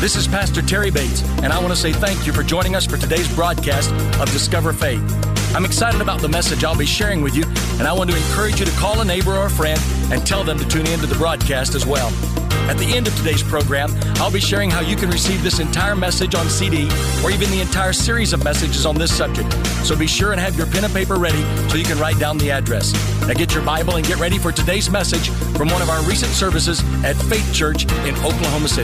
This is Pastor Terry Bates, and I want to say thank you for joining us for today's broadcast of Discover Faith. I'm excited about the message I'll be sharing with you, and I want to encourage you to call a neighbor or a friend and tell them to tune in to the broadcast as well. At the end of today's program, I'll be sharing how you can receive this entire message on CD or even the entire series of messages on this subject. So be sure and have your pen and paper ready so you can write down the address. Now get your Bible and get ready for today's message from one of our recent services at Faith Church in Oklahoma City.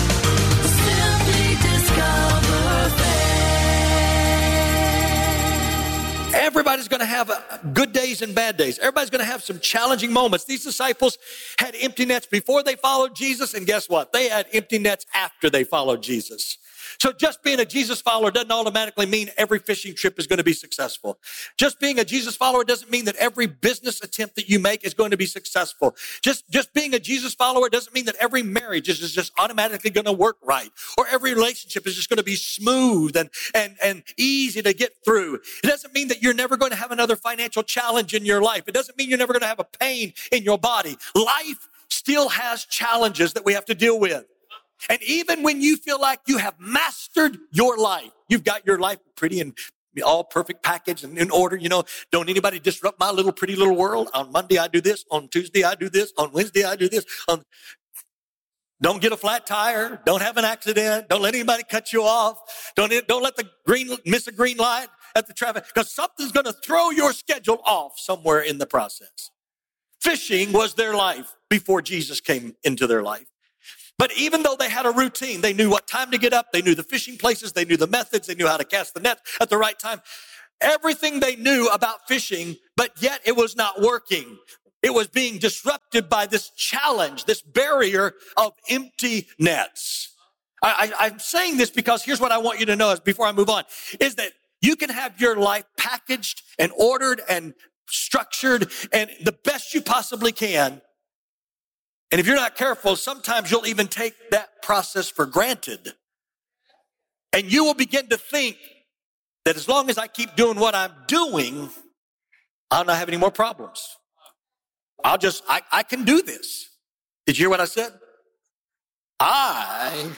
Everybody's going to have good days and bad days. Everybody's going to have some challenging moments. These disciples had empty nets before they followed Jesus, and guess what? They had empty nets after they followed Jesus. So just being a Jesus follower doesn't automatically mean every fishing trip is going to be successful. Just being a Jesus follower doesn't mean that every business attempt that you make is going to be successful. Just being a Jesus follower doesn't mean that every marriage is just automatically going to work right, or every relationship is just going to be smooth and easy to get through. It doesn't mean that you're never going to have another financial challenge in your life. It doesn't mean you're never going to have a pain in your body. Life still has challenges that we have to deal with. And even when you feel like you have mastered your life, you've got your life pretty and all perfect packaged and in order, don't anybody disrupt my little pretty little world. On Monday, I do this. On Tuesday, I do this. On Wednesday, I do this. Don't get a flat tire. Don't have an accident. Don't let anybody cut you off. Don't let miss a green light at the traffic, because something's going to throw your schedule off somewhere in the process. Fishing was their life before Jesus came into their life. But even though they had a routine, they knew what time to get up, they knew the fishing places, they knew the methods, they knew how to cast the net at the right time. Everything they knew about fishing, but yet it was not working. It was being disrupted by this challenge, this barrier of empty nets. I'm saying this because here's what I want you to know before I move on, is that you can have your life packaged and ordered and structured and the best you possibly can. And if you're not careful, sometimes you'll even take that process for granted. And you will begin to think that as long as I keep doing what I'm doing, I'll not have any more problems. I can do this. Did you hear what I said? I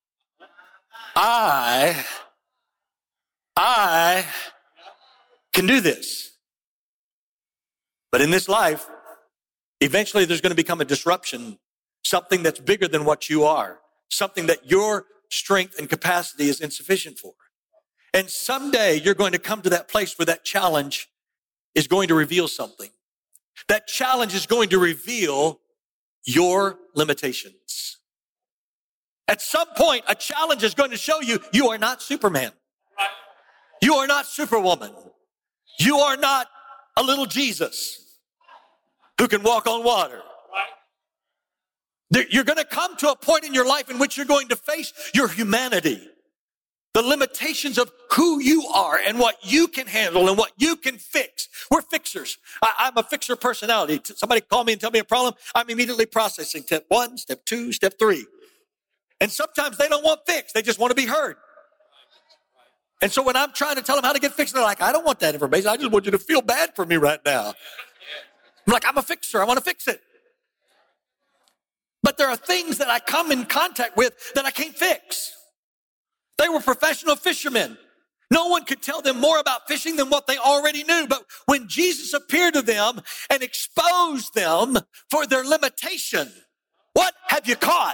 can do this. But in this life, eventually there's going to become a disruption, something that's bigger than what you are, something that your strength and capacity is insufficient for. And someday you're going to come to that place where that challenge is going to reveal something. That challenge is going to reveal your limitations. At some point, a challenge is going to show you, you are not Superman. You are not Superwoman. You are not a little Jesus who can walk on water. You're going to come to a point in your life in which you're going to face your humanity, the limitations of who you are and what you can handle and what you can fix. We're fixers. I'm a fixer personality. Somebody call me and tell me a problem, I'm immediately processing step 1, step 2, step 3. And sometimes they don't want fixed. They just want to be heard. And so when I'm trying to tell them how to get fixed, they're like, I don't want that information. I just want you to feel bad for me right now. I'm like, I'm a fixer. I want to fix it. But there are things that I come in contact with that I can't fix. They were professional fishermen. No one could tell them more about fishing than what they already knew. But when Jesus appeared to them and exposed them for their limitation, what have you caught?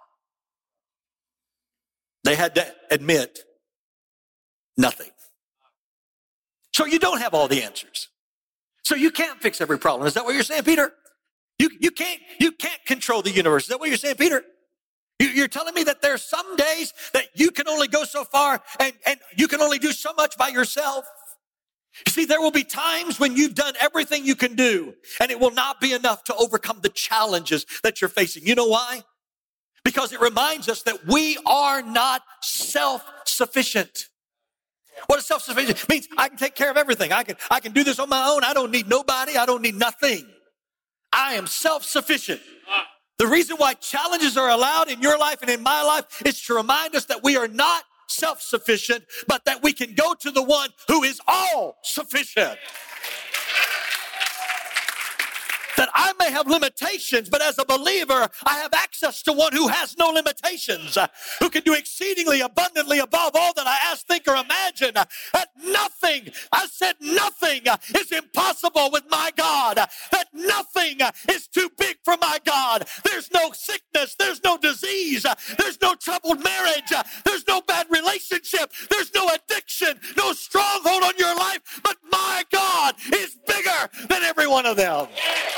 They had to admit nothing. So you don't have all the answers. So you can't fix every problem. Is that what you're saying, Peter? You can't control the universe. Is that what you're saying, Peter? You're telling me that there's some days that you can only go so far and you can only do so much by yourself. You see, there will be times when you've done everything you can do and it will not be enough to overcome the challenges that you're facing. You know why? Because it reminds us that we are not self-sufficient. What is self-sufficient? It means I can take care of everything. I can do this on my own. I don't need nobody. I don't need nothing. I am self-sufficient. The reason why challenges are allowed in your life and in my life is to remind us that we are not self-sufficient, but that we can go to the one who is all sufficient. That I may have limitations, but as a believer, I have access to one who has no limitations, who can do exceedingly abundantly above all that I ask, think, or imagine. That nothing, I said nothing is impossible with my God. That nothing is too big for my God. There's no sickness. There's no disease. There's no troubled marriage. There's no bad relationship. There's no addiction, no stronghold on your life. But my God is bigger than every one of them.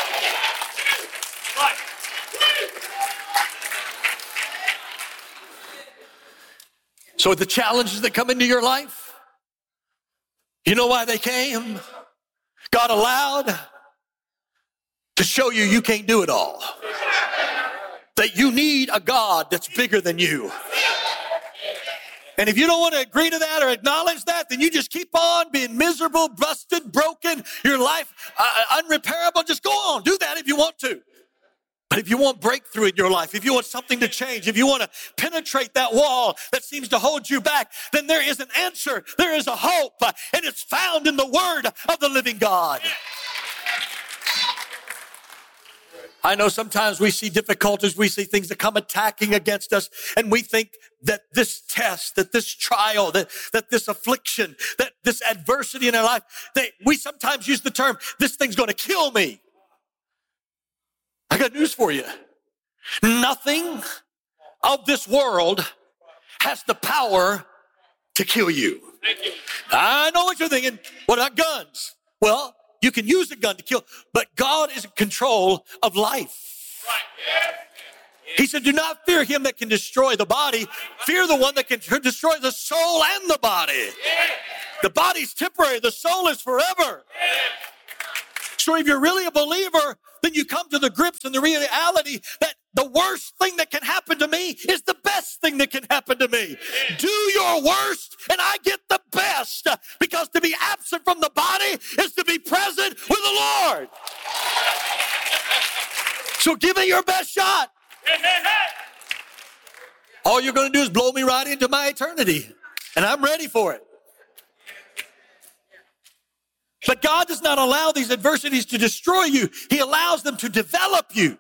So the challenges that come into your life, you know why they came? God allowed to show you you can't do it all. That you need a God that's bigger than you. And if you don't want to agree to that or acknowledge that, then you just keep on being miserable, busted, broken, your life unrepairable. Just go on. Do that if you want to. But if you want breakthrough in your life, if you want something to change, if you want to penetrate that wall that seems to hold you back, then there is an answer. There is a hope, and it's found in the Word of the living God. I know sometimes we see difficulties, we see things that come attacking against us, and we think that this test, that this trial, that this affliction, that this adversity in our life, we sometimes use the term, this thing's going to kill me. I got news for you. Nothing of this world has the power to kill you. I know what you're thinking. What about guns? Well, you can use a gun to kill, but God is in control of life. He said, do not fear him that can destroy the body. Fear the one that can destroy the soul and the body. The body's temporary. The soul is forever. So if you're really a believer, then you come to the grips and the reality that the worst thing that can happen to me is the best thing that can happen to me. Do your worst and I get the best, because to be absent from the body is to be present with the Lord. So give it your best shot. All you're going to do is blow me right into my eternity, and I'm ready for it. But God does not allow these adversities to destroy you. He allows them to develop you.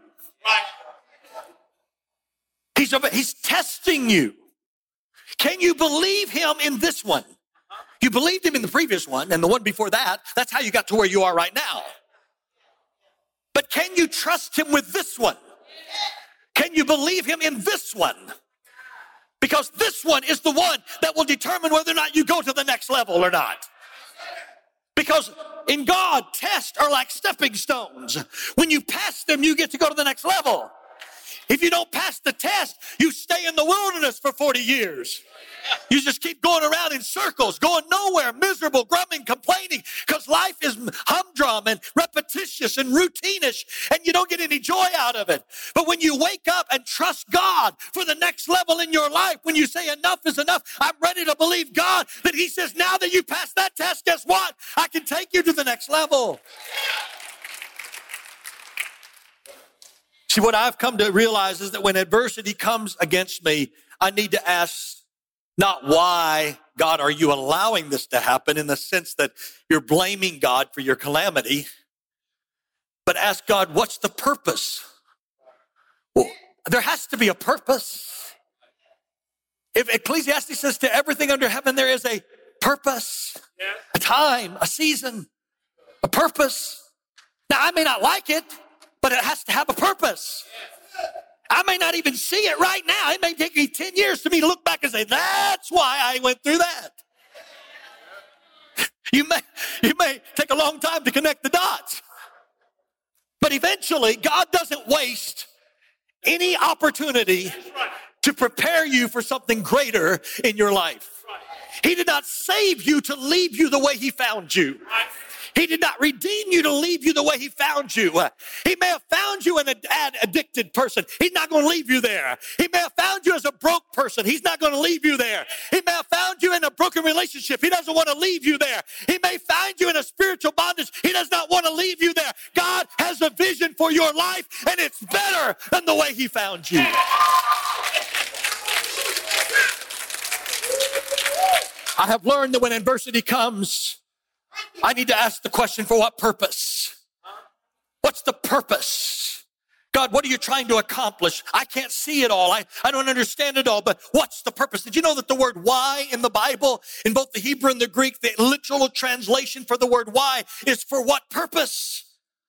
He's testing you. Can you believe him in this one? You believed him in the previous one and the one before that. That's how you got to where you are right now. But can you trust him with this one? Can you believe him in this one? Because this one is the one that will determine whether or not you go to the next level or not. Because in God, tests are like stepping stones. When you pass them, you get to go to the next level. If you don't pass the test, you stay in the wilderness for 40 years. You just keep going around in circles, going nowhere, miserable, grumbling, complaining, because life is humdrum and repetitious and routinish, and you don't get any joy out of it. But when you wake up and trust God for the next level in your life, when you say enough is enough, I'm ready to believe God that he says, now that you passed that test, guess what? I can take you to the next level. See, what I've come to realize is that when adversity comes against me, I need to ask, not why, God, are you allowing this to happen, in the sense that you're blaming God for your calamity, but ask God, what's the purpose? Well, there has to be a purpose. If Ecclesiastes says to everything under heaven, there is a purpose, a time, a season, a purpose. Now, I may not like it, but it has to have a purpose. I may not even see it right now. It may take me 10 years for me to look back and say, that's why I went through that. You may take a long time to connect the dots. But eventually, God doesn't waste any opportunity to prepare you for something greater in your life. He did not save you to leave you the way he found you. He did not redeem you to leave you the way he found you. He may have found you an addicted person. He's not going to leave you there. He may have found you as a broke person. He's not going to leave you there. He may have found you in a broken relationship. He doesn't want to leave you there. He may find you in a spiritual bondage. He does not want to leave you there. God has a vision for your life, and it's better than the way he found you. I have learned that when adversity comes, I need to ask the question, for what purpose? what's the purpose? God, what are you trying to accomplish? I can't see it all. I don't understand it all, but what's the purpose? Did you know that the word why in the Bible, in both the Hebrew and the Greek, the literal translation for the word why is for what purpose?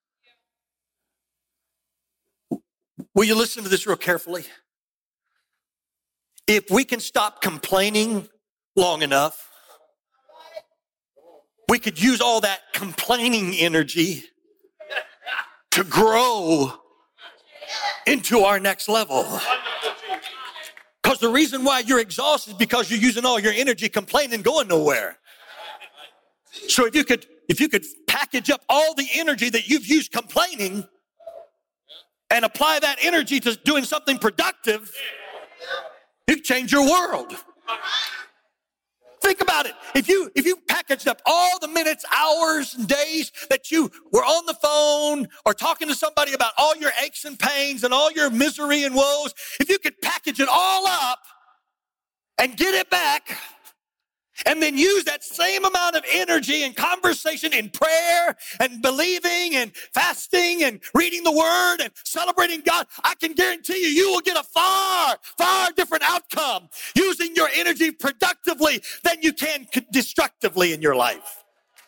Will you listen to this real carefully? If we can stop complaining long enough, we could use all that complaining energy to grow into our next level. Because the reason why you're exhausted is because you're using all your energy complaining, going nowhere. So if you could package up all the energy that you've used complaining and apply that energy to doing something productive, you can change your world. Think about it. If you packaged up all the minutes, hours, and days that you were on the phone or talking to somebody about all your aches and pains and all your misery and woes, if you could package it all up and get it back and then use that same amount of energy and conversation in prayer and believing and fasting and reading the word and celebrating God, I can guarantee you will get a far, far different outcome using your energy productively than you can destructively in your life.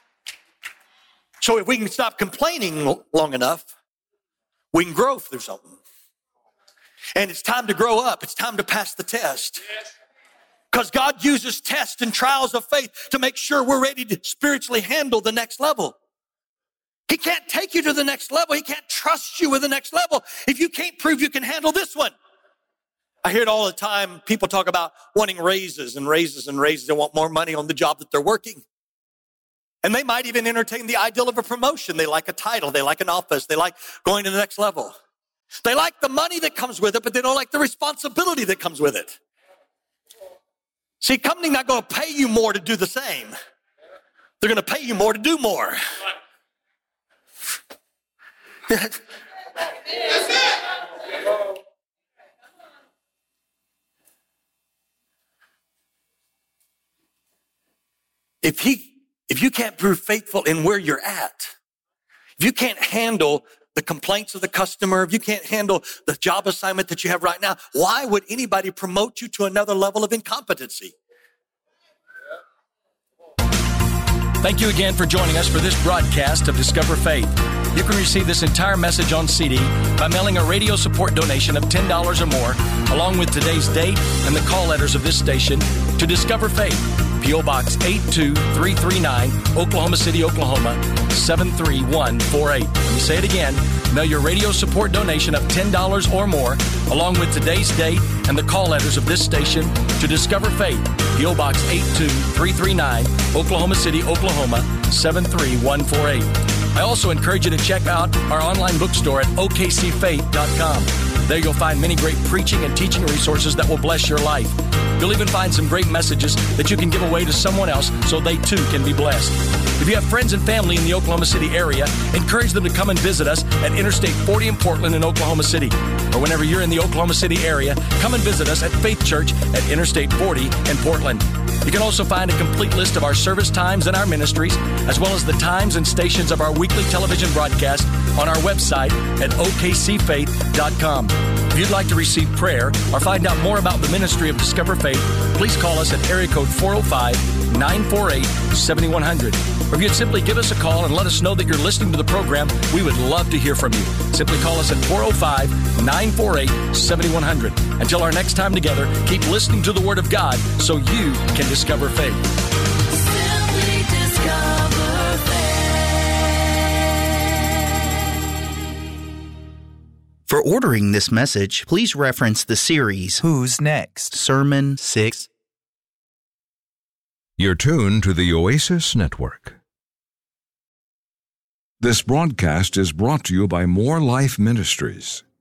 So if we can stop complaining long enough, we can grow through something. And it's time to grow up. It's time to pass the test. Because God uses tests and trials of faith to make sure we're ready to spiritually handle the next level. He can't take you to the next level. He can't trust you with the next level if you can't prove you can handle this one. I hear it all the time. People talk about wanting raises and raises and raises. They want more money on the job that they're working. And they might even entertain the ideal of a promotion. They like a title. They like an office. They like going to the next level. They like the money that comes with it, but they don't like the responsibility that comes with it. See, company's not going to pay you more to do the same. They're going to pay you more to do more. If you can't prove faithful in where you're at, if you can't handle the complaints of the customer, if you can't handle the job assignment that you have right now, why would anybody promote you to another level of incompetency? Thank you again for joining us for this broadcast of Discover Faith. You can receive this entire message on CD by mailing a radio support donation of $10 or more, along with today's date and the call letters of this station to Discover Faith, P.O. Box 82339, Oklahoma City, Oklahoma, 73148. Let me say it again. Mail your radio support donation of $10 or more, along with today's date and the call letters of this station to Discover Faith, P.O. Box 82339, Oklahoma City, Oklahoma, 73148. I also encourage you to check out our online bookstore at okcfaith.com. There you'll find many great preaching and teaching resources that will bless your life. You'll even find some great messages that you can give away to someone else so they too can be blessed. If you have friends and family in the Oklahoma City area, encourage them to come and visit us at Interstate 40 in Portland in Oklahoma City. Or whenever you're in the Oklahoma City area, come and visit us at Faith Church at Interstate 40 in Portland. You can also find a complete list of our service times and our ministries, as well as the times and stations of our weekly television broadcast on our website at okcfaith.com. If you'd like to receive prayer or find out more about the ministry of Discover Faith, please call us at area code 405-948-7100. Or if you'd simply give us a call and let us know that you're listening to the program, we would love to hear from you. Simply call us at 405-948-7100. Until our next time together, keep listening to the Word of God so you can discover faith. Simply discover faith. For ordering this message, please reference the series Who's Next? Sermon 6. You're tuned to the Oasis Network. This broadcast is brought to you by More Life Ministries.